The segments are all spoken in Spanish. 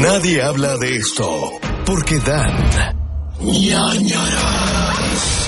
Nadie habla de esto porque dan ñañaras.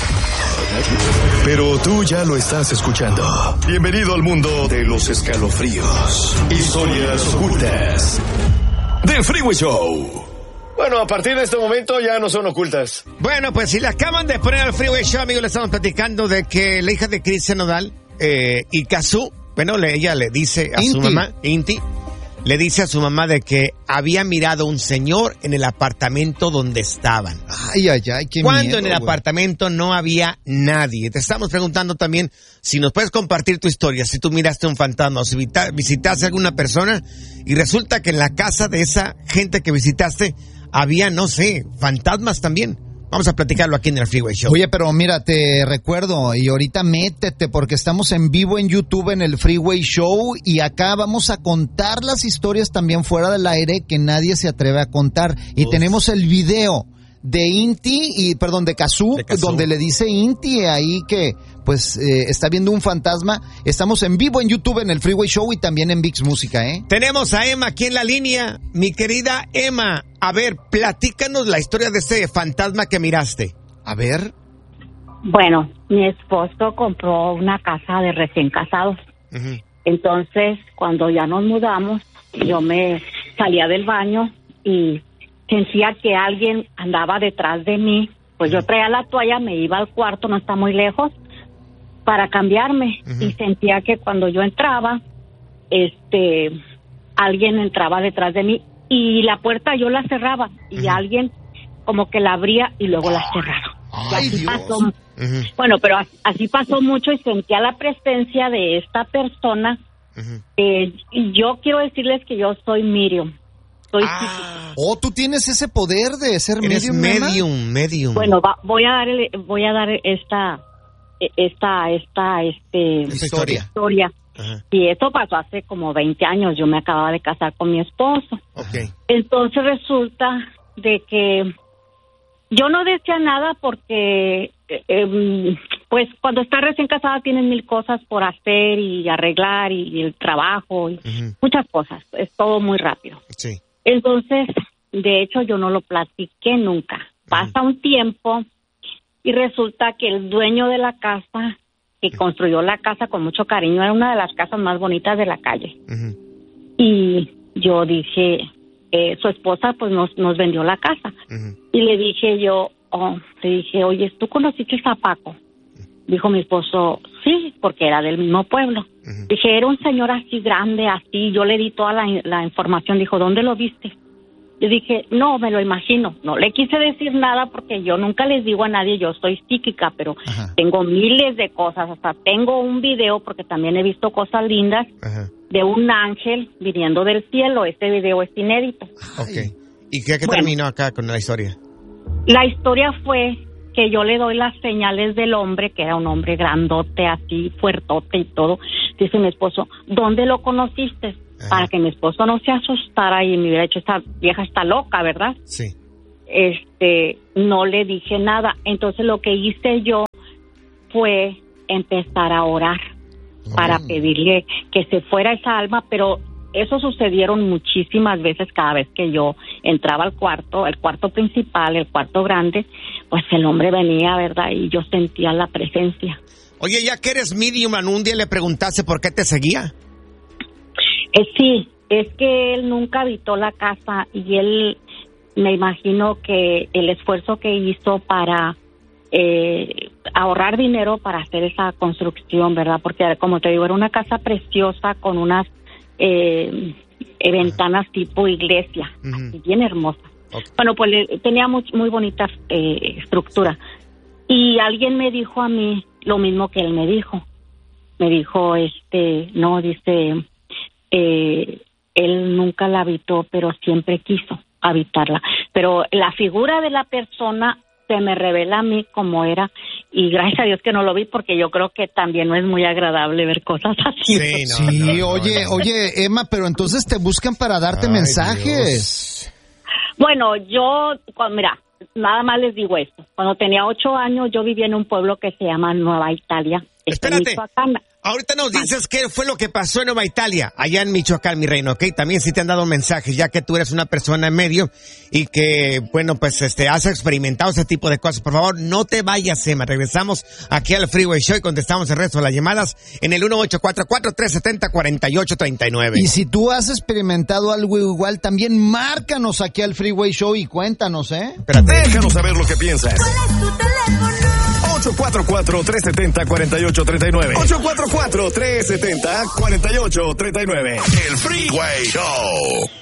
Pero tú ya lo estás escuchando. Bienvenido al mundo de los escalofríos. Historias ocultas del Freeway Show. Bueno, a partir de este momento ya no son ocultas. Bueno, pues si le acaban de poner al Freeway Show, amigos, le estamos platicando de que la hija de Cristian Nodal y Cazzu, bueno, ella le dice a su mamá, Inti, le dice a su mamá de que había mirado un señor en el apartamento donde estaban. Ay, qué Cuando miedo, en el güey. apartamento no había nadie. Te estamos preguntando también si nos puedes compartir tu historia, si tú miraste un fantasma o si visitaste a alguna persona y resulta que en la casa de esa gente que visitaste había, no sé, fantasmas también. Vamos a platicarlo aquí en el Freeway Show. Oye, pero mira, te recuerdo, y ahorita métete porque estamos en vivo en YouTube en el Freeway Show y acá vamos a contar las historias también fuera del aire que nadie se atreve a contar. Y tenemos el video de Cazzu, donde le dice Inti ahí que pues está viendo un fantasma. Estamos en vivo en YouTube en el Freeway Show y también en VIX Música, ¿eh? Tenemos a Emma aquí en la línea. Mi querida Emma, a ver, platícanos la historia de ese fantasma que miraste. A ver. Bueno, mi esposo compró una casa de recién casados. Uh-huh. Entonces, cuando ya nos mudamos, yo me salía del baño y sentía que alguien andaba detrás de mí. Pues yo traía la toalla, me iba al cuarto, no está muy lejos, para cambiarme. Uh-huh. Y sentía que cuando yo entraba, alguien entraba detrás de mí y la puerta yo la cerraba y alguien como que la abría y luego la cerraba. Ay, y así Dios. pasó. Bueno, pero así pasó mucho y sentía la presencia de esta persona. Y yo quiero decirles que yo soy medium. Soy psíquica. Oh, tú tienes ese poder de ser Eres medium, Emma? medium. Bueno, voy a dar esta historia. Ajá. Y esto pasó hace como 20 años. Yo me acababa de casar con mi esposo. Okay. Entonces resulta de que yo no decía nada porque, pues, cuando estás recién casada tienes mil cosas por hacer y arreglar y el trabajo y muchas cosas. Es todo muy rápido. Sí. Entonces, de hecho, yo no lo platiqué nunca. Pasa un tiempo y resulta que el dueño de la casa, que construyó la casa con mucho cariño, era una de las casas más bonitas de la calle. Y yo dije, su esposa pues nos vendió la casa. Y le dije yo, oye, ¿tú conociste a Paco? Dijo mi esposo, sí, porque era del mismo pueblo. Dije, era un señor así grande, así. Yo le di toda la información. Dijo, ¿dónde lo viste? Yo dije, no, me lo imagino. No le quise decir nada porque yo nunca les digo a nadie, yo soy psíquica, pero tengo miles de cosas. Hasta tengo un video, porque también he visto cosas lindas, de un ángel viniendo del cielo. Este video es inédito. Okay. ¿Y qué terminó acá con la historia? La historia fue que yo le doy las señales del hombre, que era un hombre grandote, así, fuertote y todo. Dice mi esposo, ¿dónde lo conociste? Para que mi esposo no se asustara y me hubiera dicho, esta vieja está loca, ¿verdad? Sí. No le dije nada. Entonces lo que hice yo fue empezar a orar para pedirle que se fuera esa alma, pero eso sucedieron muchísimas veces. Cada vez que yo entraba al cuarto, el cuarto principal, el cuarto grande, pues el hombre venía, ¿verdad? Y yo sentía la presencia. Oye, ya que eres medium, un día le preguntaste por qué te seguía. Sí, es que él nunca habitó la casa y él, me imagino que el esfuerzo que hizo para ahorrar dinero para hacer esa construcción, ¿verdad? Porque, como te digo, era una casa preciosa con unas ventanas tipo iglesia, así bien hermosa. Okay. Bueno, pues tenía muy bonita estructura. Y alguien me dijo a mí lo mismo que él me dijo. Me dijo, no, dice, él nunca la habitó, pero siempre quiso habitarla. Pero la figura de la persona se me revela a mí como era, y gracias a Dios que no lo vi, porque yo creo que también no es muy agradable ver cosas así. Sí, oye, Emma, pero entonces te buscan para darte mensajes. Dios. Bueno, mira, nada más les digo esto. Cuando tenía 8 años, yo vivía en un pueblo que se llama Nueva Italia. Espérate. Ahorita nos dices qué fue lo que pasó en Nueva Italia, allá en Michoacán, mi reino, ¿ok? También si te han dado mensajes, ya que tú eres una persona en medio y que, bueno, pues has experimentado ese tipo de cosas. Por favor, no te vayas, Emma. Regresamos aquí al Freeway Show y contestamos el resto de las llamadas en el 1844-370-4839. Y si tú has experimentado algo igual, también márcanos aquí al Freeway Show y cuéntanos, ¿eh? Espérate. Déjanos saber lo que piensas. ¿Cuál es tu teléfono? 844-370-4839. 844-370-4839. El Freeway Show.